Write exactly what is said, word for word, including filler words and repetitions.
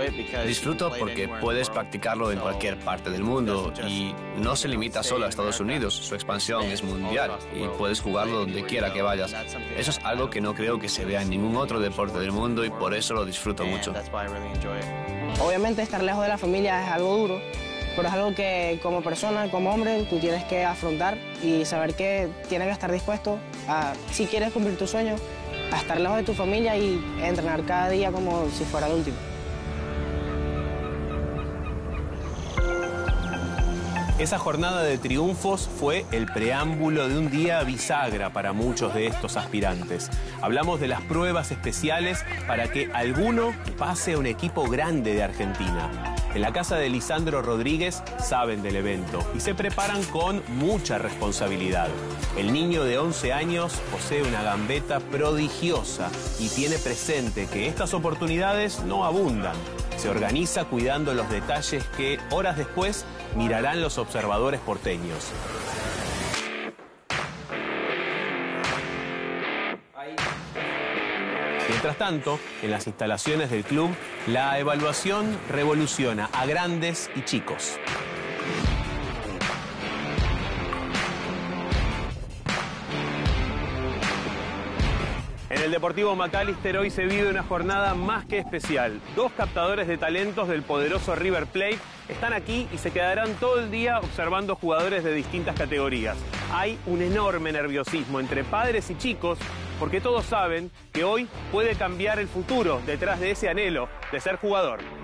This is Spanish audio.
Disfruto porque puedes practicarlo en cualquier parte del mundo y no se limita solo a Estados Unidos, su expansión es mundial y puedes jugarlo donde quiera que vayas. Eso es algo que no creo que se vea en ningún otro deporte del mundo y por eso lo disfruto mucho. Obviamente estar lejos de la familia es algo duro, pero es algo que como persona, como hombre, tú tienes que afrontar y saber que tienes que estar dispuesto a, si quieres cumplir tus sueños, a estar lejos de tu familia y entrenar cada día como si fuera el último. Esa jornada de triunfos fue el preámbulo de un día bisagra para muchos de estos aspirantes. Hablamos de las pruebas especiales para que alguno pase a un equipo grande de Argentina. En la casa de Lisandro Rodríguez saben del evento y se preparan con mucha responsabilidad. El niño de once años posee una gambeta prodigiosa y tiene presente que estas oportunidades no abundan. Se organiza cuidando los detalles que horas después mirarán los observadores porteños. Mientras tanto, en las instalaciones del club, la evaluación revoluciona a grandes y chicos. En el Deportivo McAllister hoy se vive una jornada más que especial. Dos captadores de talentos del poderoso River Plate están aquí y se quedarán todo el día observando jugadores de distintas categorías. Hay un enorme nerviosismo entre padres y chicos porque todos saben que hoy puede cambiar el futuro detrás de ese anhelo de ser jugador.